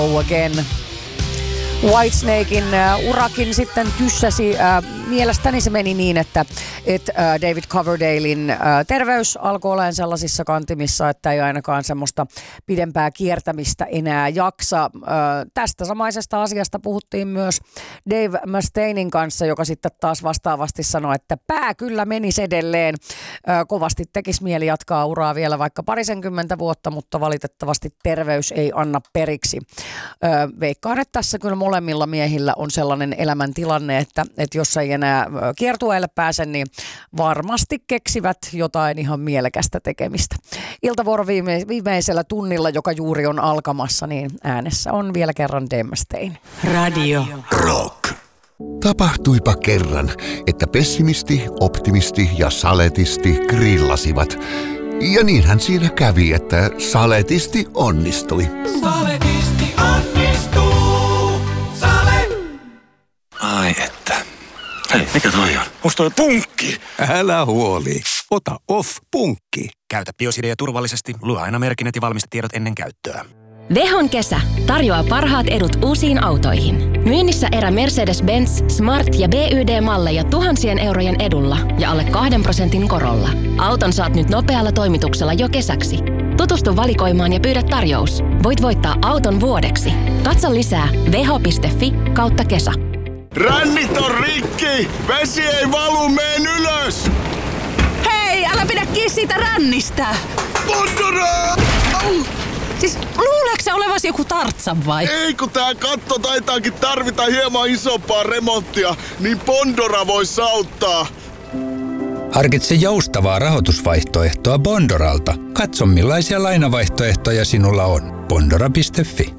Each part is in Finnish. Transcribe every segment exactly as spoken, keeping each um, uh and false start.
again. Whitesnaken uh, urakin sitten tyssäsi. Uh, mielestäni se meni niin, että et, uh, David Coverdalein uh, terveys alkoi olemaan sellaisissa kantimissa, että ei ainakaan semmoista pidempää kiertämistä enää jaksa. Uh, tästä samaisesta asiasta puhuttiin myös Dave Mustainen kanssa, joka sitten taas vastaavasti sanoi, että pää kyllä menisi edelleen. Uh, kovasti tekisi mieli jatkaa uraa vielä vaikka parisenkymmentä vuotta, mutta valitettavasti terveys ei anna periksi. Uh, veikkaan, että tässä kyllä molemmilla miehillä on sellainen elämäntilanne, että, että jos ei enää kiertueelle pääse, niin varmasti keksivät jotain ihan mielekästä tekemistä. Iltavuoro viime, viimeisellä tunnilla, joka juuri on alkamassa, niin äänessä on vielä kerran Dave Mustaine. Radio Rock. Tapahtuipa kerran, että pessimisti, optimisti ja saletisti grillasivat. Ja niinhän siinä kävi, että saletisti onnistui. Saletisti onnistuu. Sale! Ai että. Hei, mikä toi on? Onks toi punkki? Älä huoli. Ota Off punkki. Käytä Biosidea turvallisesti. Lue aina merkinnät ja valmistetiedot ennen käyttöä. Vehon kesä tarjoaa parhaat edut uusiin autoihin. Myynnissä erä Mercedes-Benz, Smart ja B Y D-malleja tuhansien eurojen edulla ja alle kahden prosentin korolla. Auton saat nyt nopealla toimituksella jo kesäksi. Tutustu valikoimaan ja pyydä tarjous. Voit voittaa auton vuodeksi. Katso lisää veho piste fi kautta kesä. Rännit on rikki! Vesi ei valu, meen ylös! Hei, älä pidä kiinni siitä rännistä! Pondora! Siis luuleeko sä olevasi joku Tartsan vai? Ei, kun tää katto taitaakin tarvita hieman isompaa remonttia, niin Pondora vois auttaa. Harkitse joustavaa rahoitusvaihtoehtoa Bondoralta. Katso millaisia lainavaihtoehtoja sinulla on. Bondora piste fi.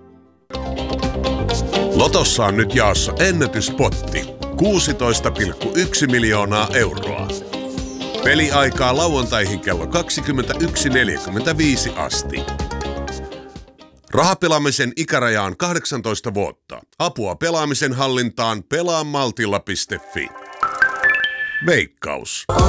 Lotossa on nyt jaossa ennätyspotti. kuusitoista pilkku yksi miljoonaa euroa. Peliaikaa lauantaihin kello kaksikymmentäyksi neljäkymmentäviisi asti. Rahapelaamisen ikäraja on kahdeksantoista vuotta. Apua pelaamisen hallintaan pelaamaltilla piste fi. Veikkaus.